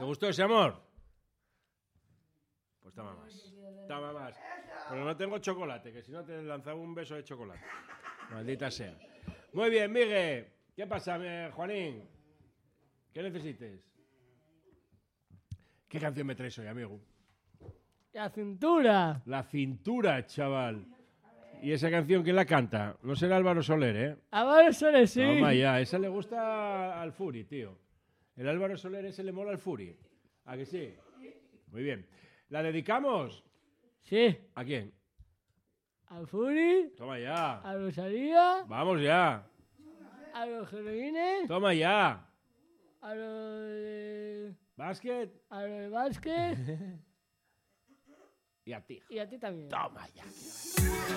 gustó ese amor? Pues toma más. Toma más. Pero no tengo chocolate, que si no te lanzaba un beso de chocolate. Maldita sea. Muy bien, Miguel. ¿Qué pasa, Juanín? ¿Qué necesites? ¿Qué canción me traes hoy, amigo? La cintura. La cintura, chaval. ¿Y esa canción quién la canta? No será Álvaro Soler, ¿eh? Álvaro Soler, sí. Toma ya, esa le gusta al Furi, tío. El Álvaro Soler ese le mola al Furi. ¿A que sí? Muy bien. ¿La dedicamos? Sí. ¿A quién? Al Furi. Toma ya. A Rosalía. Vamos ya. A los Heroines. Toma ya. A los de... Básquet. A los de básquet. Y a ti. Y a ti también. Toma ya.